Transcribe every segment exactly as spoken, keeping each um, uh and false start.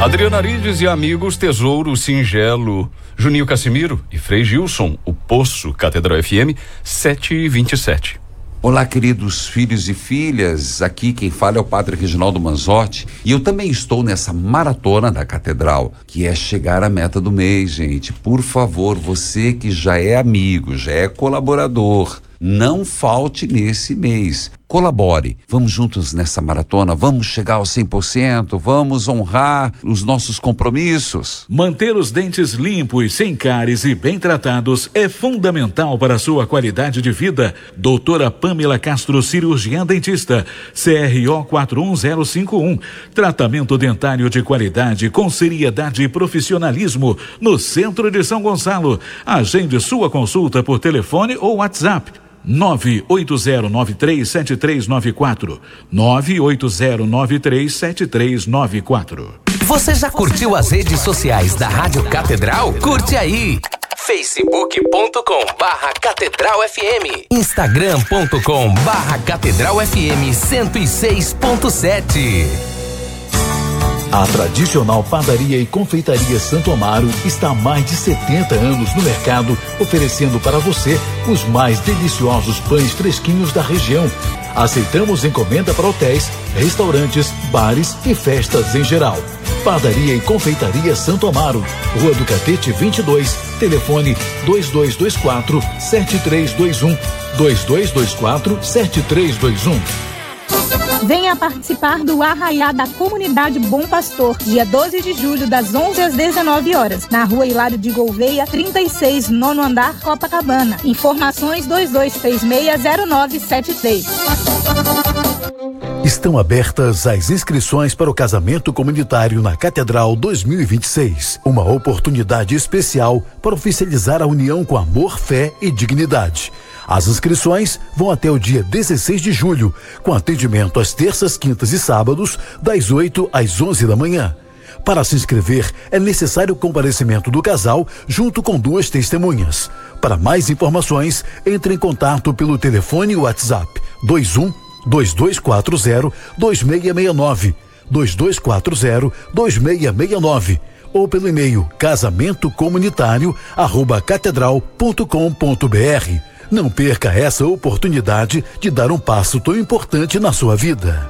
Adriana Arides e amigos, Tesouro Singelo, Juninho Cassimiro e Frei Gilson, o Poço, Catedral F M, sete e vinte e sete. Olá, queridos filhos e filhas, aqui quem fala é o Padre Reginaldo Manzotti e eu também estou nessa maratona da Catedral, que é chegar à meta do mês, gente. Por favor, você que já é amigo, já é colaborador, não falte nesse mês. Colabore, vamos juntos nessa maratona, vamos chegar ao cem por cento, vamos honrar os nossos compromissos. Manter os dentes limpos, sem cáries e bem tratados é fundamental para a sua qualidade de vida. Doutora Pamela Castro, cirurgiã dentista, C R O quatro um zero cinco um. Tratamento dentário de qualidade com seriedade e profissionalismo no centro de São Gonçalo. Agende sua consulta por telefone ou WhatsApp. nove oito zero nove três sete três nove quatro nove oito zero nove três sete três nove quatro. Você já curtiu as redes sociais da Rádio Catedral? Curte aí! facebook ponto com barra Catedral F M, instagram ponto com barra Catedral F M cento e seis ponto sete. A tradicional padaria e confeitaria Santo Amaro está há mais de setenta anos no mercado, oferecendo para você os mais deliciosos pães fresquinhos da região. Aceitamos encomenda para hotéis, restaurantes, bares e festas em geral. Padaria e confeitaria Santo Amaro, Rua do Catete vinte e dois, telefone dois dois dois quatro sete três dois um, dois dois dois quatro sete três dois um. Venha participar do Arraiá da Comunidade Bom Pastor, dia doze de julho, das onze às dezenove horas, na Rua Hilário de Gouveia, trinta e seis, nono andar, Copacabana. Informações dois dois três seis zero nove sete três. Estão abertas as inscrições para o casamento comunitário na Catedral dois mil e vinte e seis. Uma oportunidade especial para oficializar a união com amor, fé e dignidade. As inscrições vão até o dia dezesseis de julho, com atendimento às terças, quintas e sábados, das oito às onze da manhã. Para se inscrever, é necessário o comparecimento do casal junto com duas testemunhas. Para mais informações, entre em contato pelo telefone e WhatsApp dois um dois dois quatro zero dois seis seis nove, dois dois quatro zero dois seis seis nove, ou pelo e-mail casamento comunitário arroba catedral ponto com ponto br. Não perca essa oportunidade de dar um passo tão importante na sua vida.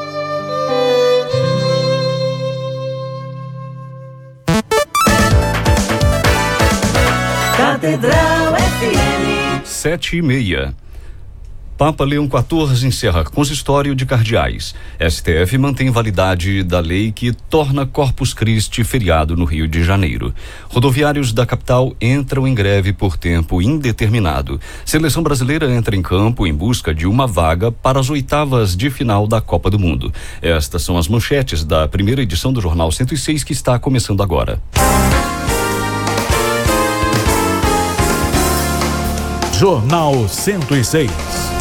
Catedral F M sete e meia. Papa Leão quatorze encerra consistório de cardeais. S T F mantém validade da lei que torna Corpus Christi feriado no Rio de Janeiro. Rodoviários da capital entram em greve por tempo indeterminado. Seleção brasileira entra em campo em busca de uma vaga para as oitavas de final da Copa do Mundo. Estas são as manchetes da primeira edição do Jornal cento e seis, que está começando agora. Jornal cento e seis.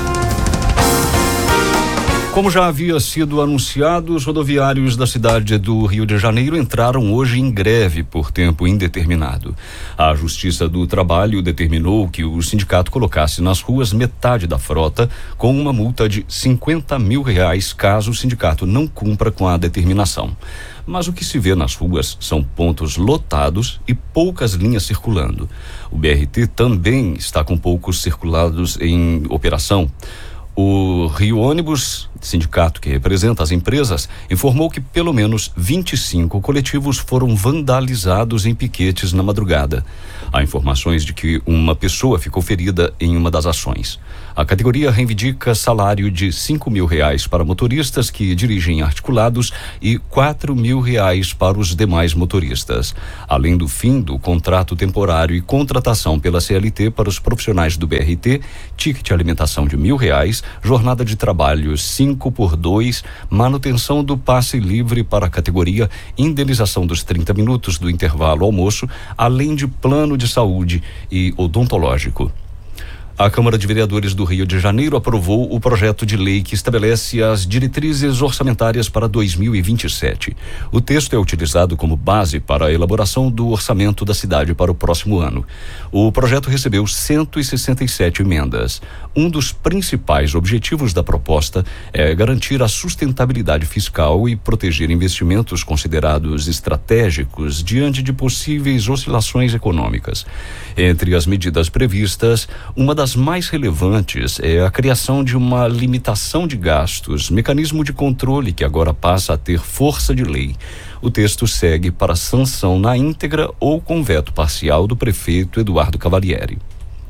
Como já havia sido anunciado, os rodoviários da cidade do Rio de Janeiro entraram hoje em greve por tempo indeterminado. A Justiça do Trabalho determinou que o sindicato colocasse nas ruas metade da frota, com uma multa de cinquenta mil reais caso o sindicato não cumpra com a determinação. Mas o que se vê nas ruas são pontos lotados e poucas linhas circulando. O B R T também está com poucos circulados em operação. O Rio Ônibus, sindicato que representa as empresas, informou que pelo menos vinte e cinco coletivos foram vandalizados em piquetes na madrugada. Há informações de que uma pessoa ficou ferida em uma das ações. A categoria reivindica salário de cinco mil reais para motoristas que dirigem articulados e quatro mil reais para os demais motoristas. Além do fim do contrato temporário e contratação pela C L T para os profissionais do B R T, ticket alimentação de mil reais, jornada de trabalho cinco por dois, manutenção do passe livre para a categoria, indenização dos trinta minutos do intervalo almoço, além de plano de saúde e odontológico. A Câmara de Vereadores do Rio de Janeiro aprovou o projeto de lei que estabelece as diretrizes orçamentárias para dois mil e vinte e sete. O texto é utilizado como base para a elaboração do orçamento da cidade para o próximo ano. O projeto recebeu cento e sessenta e sete emendas. Um dos principais objetivos da proposta é garantir a sustentabilidade fiscal e proteger investimentos considerados estratégicos diante de possíveis oscilações econômicas. Entre as medidas previstas, uma das mais relevantes é a criação de uma limitação de gastos, mecanismo de controle que agora passa a ter força de lei. O texto segue para sanção na íntegra ou com veto parcial do prefeito Eduardo Cavalieri.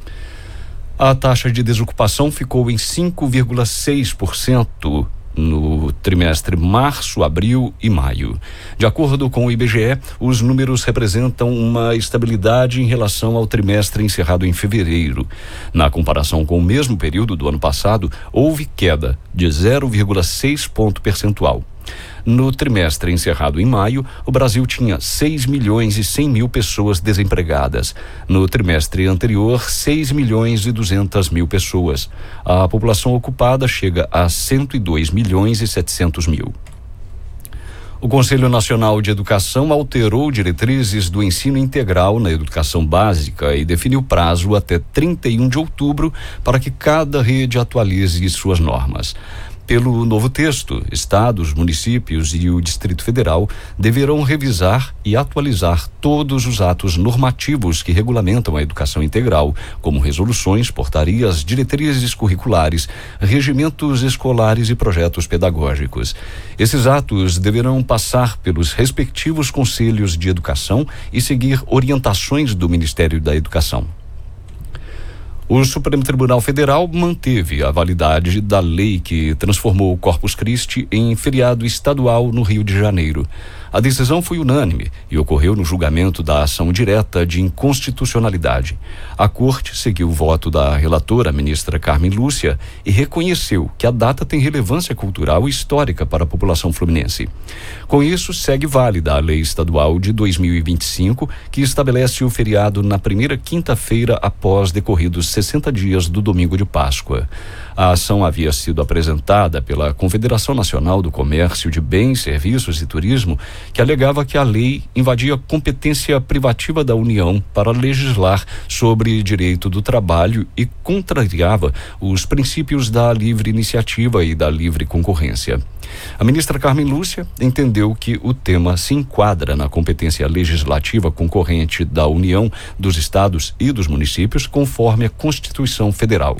A taxa de desocupação ficou em cinco vírgula seis por cento no trimestre março, abril e maio. De acordo com o I B G E, os números representam uma estabilidade em relação ao trimestre encerrado em fevereiro. Na comparação com o mesmo período do ano passado, houve queda de zero vírgula seis ponto percentual. No trimestre encerrado em maio, o Brasil tinha seis milhões e cem mil pessoas desempregadas. No trimestre anterior, seis milhões e duzentas mil pessoas. A população ocupada chega a cento e dois milhões e setecentos mil. O Conselho Nacional de Educação alterou diretrizes do ensino integral na educação básica e definiu prazo até trinta e um de outubro para que cada rede atualize suas normas. Pelo novo texto, estados, municípios e o Distrito Federal deverão revisar e atualizar todos os atos normativos que regulamentam a educação integral, como resoluções, portarias, diretrizes curriculares, regimentos escolares e projetos pedagógicos. Esses atos deverão passar pelos respectivos conselhos de educação e seguir orientações do Ministério da Educação. O Supremo Tribunal Federal manteve a validade da lei que transformou o Corpus Christi em feriado estadual no Rio de Janeiro. A decisão foi unânime e ocorreu no julgamento da ação direta de inconstitucionalidade. A Corte seguiu o voto da relatora, ministra Carmen Lúcia, e reconheceu que a data tem relevância cultural e histórica para a população fluminense. Com isso, segue válida a Lei Estadual de dois mil e vinte e cinco, que estabelece o feriado na primeira quinta-feira após decorridos sessenta dias do domingo de Páscoa. A ação havia sido apresentada pela Confederação Nacional do Comércio de Bens, Serviços e Turismo, que alegava que a lei invadia a competência privativa da União para legislar sobre direito do trabalho e contrariava os princípios da livre iniciativa e da livre concorrência. A ministra Carmen Lúcia entendeu que o tema se enquadra na competência legislativa concorrente da União, dos estados e dos municípios, conforme a Constituição Federal.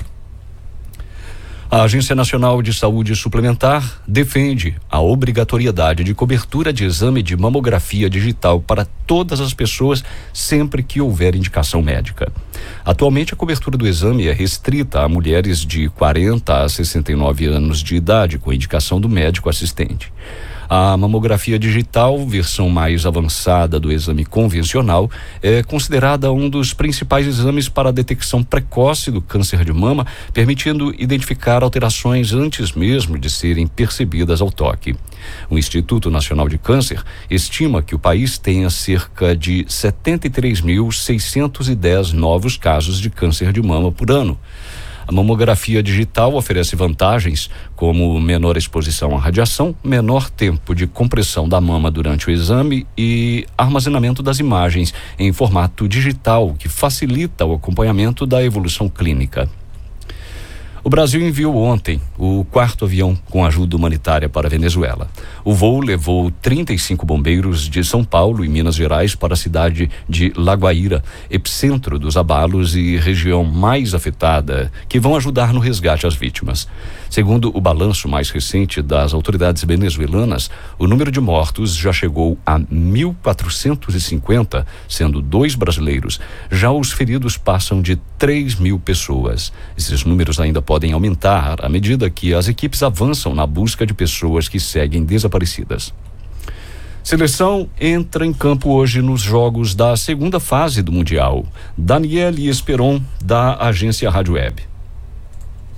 A Agência Nacional de Saúde Suplementar defende a obrigatoriedade de cobertura de exame de mamografia digital para todas as pessoas sempre que houver indicação médica. Atualmente, a cobertura do exame é restrita a mulheres de quarenta a sessenta e nove anos de idade com indicação do médico assistente. A mamografia digital, versão mais avançada do exame convencional, é considerada um dos principais exames para a detecção precoce do câncer de mama, permitindo identificar alterações antes mesmo de serem percebidas ao toque. O Instituto Nacional de Câncer estima que o país tenha cerca de setenta e três mil seiscentos e dez novos casos de câncer de mama por ano. A mamografia digital oferece vantagens como menor exposição à radiação, menor tempo de compressão da mama durante o exame e armazenamento das imagens em formato digital, que facilita o acompanhamento da evolução clínica. O Brasil enviou ontem o quarto avião com ajuda humanitária para a Venezuela. O voo levou trinta e cinco bombeiros de São Paulo e Minas Gerais para a cidade de La Guaira, epicentro dos abalos e região mais afetada, que vão ajudar no resgate às vítimas. Segundo o balanço mais recente das autoridades venezuelanas, o número de mortos já chegou a mil quatrocentos e cinquenta, sendo dois brasileiros. Já os feridos passam de três mil pessoas. Esses números ainda podem aumentar à medida que as equipes avançam na busca de pessoas que seguem desaparecidas. Seleção entra em campo hoje nos jogos da segunda fase do Mundial. Daniele Esperon, da agência Rádio Web.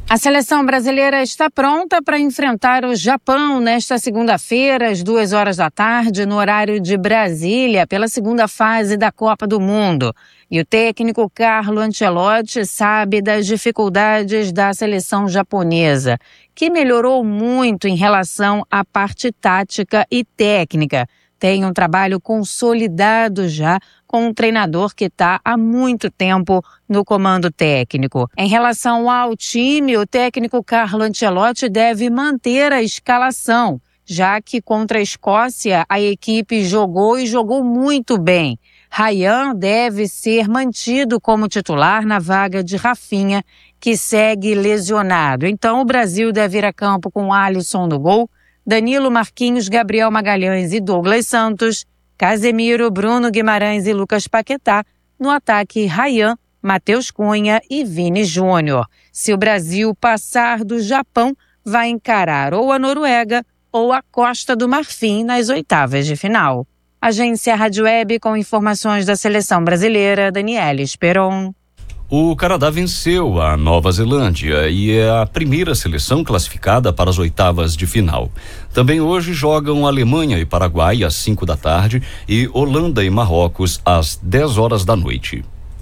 A seleção brasileira está pronta para enfrentar o Japão nesta segunda-feira, às duas horas da tarde, no horário de Brasília, pela segunda fase da Copa do Mundo. E o técnico Carlo Ancelotti sabe das dificuldades da seleção japonesa, que melhorou muito em relação à parte tática e técnica. Tem um trabalho consolidado já com um treinador que está há muito tempo no comando técnico. Em relação ao time, o técnico Carlo Ancelotti deve manter a escalação, já que contra a Escócia a equipe jogou e jogou muito bem. Ryan deve ser mantido como titular na vaga de Rafinha, que segue lesionado. Então o Brasil deve ir a campo com Alisson no gol, Danilo, Marquinhos, Gabriel Magalhães e Douglas Santos, Casemiro, Bruno Guimarães e Lucas Paquetá, no ataque Ryan, Matheus Cunha e Vini Júnior. Se o Brasil passar do Japão, vai encarar ou a Noruega ou a Costa do Marfim nas oitavas de final. Agência Rádio Web com informações da seleção brasileira, Daniela Esperon. O Canadá venceu a Nova Zelândia e é a primeira seleção classificada para as oitavas de final. Também hoje jogam Alemanha e Paraguai às cinco da tarde e Holanda e Marrocos às dez horas da noite.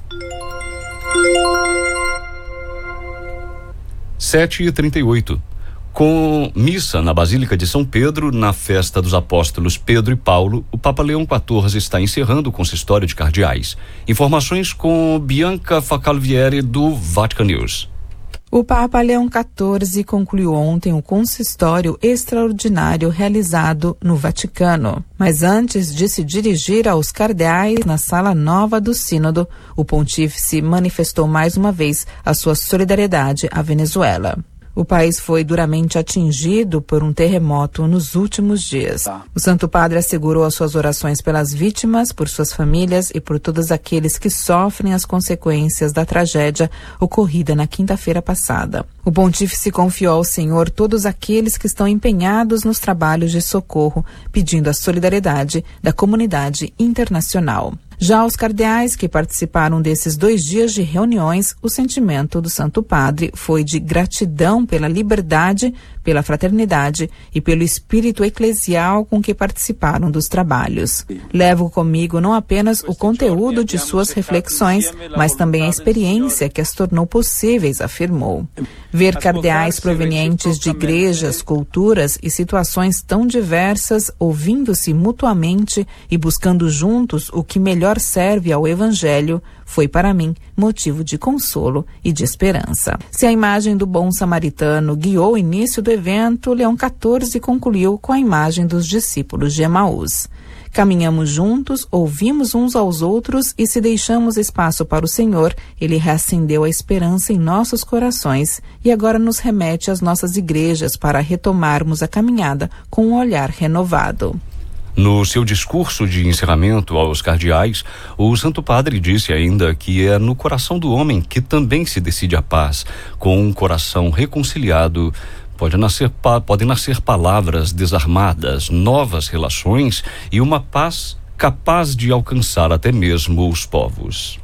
Sete e trinta e oito. Com missa na Basílica de São Pedro, na festa dos apóstolos Pedro e Paulo, o Papa Leão quatorze está encerrando o consistório de cardeais. Informações com Bianca Facalvieri, do Vatican News. O Papa Leão quatorze concluiu ontem o consistório extraordinário realizado no Vaticano. Mas antes de se dirigir aos cardeais na sala nova do Sínodo, o pontífice manifestou mais uma vez a sua solidariedade à Venezuela. O país foi duramente atingido por um terremoto nos últimos dias. O Santo Padre assegurou as suas orações pelas vítimas, por suas famílias e por todos aqueles que sofrem as consequências da tragédia ocorrida na quinta-feira passada. O pontífice confiou ao Senhor todos aqueles que estão empenhados nos trabalhos de socorro, pedindo a solidariedade da comunidade internacional. Já os cardeais que participaram desses dois dias de reuniões, o sentimento do Santo Padre foi de gratidão pela liberdade, pela fraternidade e pelo espírito eclesial com que participaram dos trabalhos. Levo comigo não apenas o conteúdo de suas reflexões, mas também a experiência que as tornou possíveis, afirmou. Ver cardeais provenientes de igrejas, culturas e situações tão diversas, ouvindo-se mutuamente e buscando juntos o que melhor serve ao Evangelho, foi para mim motivo de consolo e de esperança. Se a imagem do bom samaritano guiou o início do evento, Leão quatorze concluiu com a imagem dos discípulos de Emaús. Caminhamos juntos, ouvimos uns aos outros e se deixamos espaço para o Senhor, Ele reacendeu a esperança em nossos corações e agora nos remete às nossas igrejas para retomarmos a caminhada com um olhar renovado. No seu discurso de encerramento aos cardeais, o Santo Padre disse ainda que é no coração do homem que também se decide a paz. Com um coração reconciliado, pode nascer, podem nascer palavras desarmadas, novas relações e uma paz capaz de alcançar até mesmo os povos.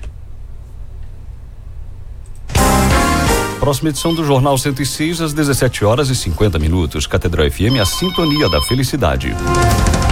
Próxima edição do Jornal cento e seis, às dezessete horas e cinquenta minutos. Catedral F M, a sintonia da felicidade.